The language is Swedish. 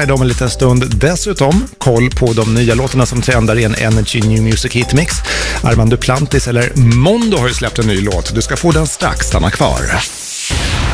idag om en liten stund. Dessutom koll på de nya låtarna som trendar i en Energy New Music Hitmix. Armand Duplantis eller Mondo har ju släppt en ny låt. Du ska få den strax, stanna kvar.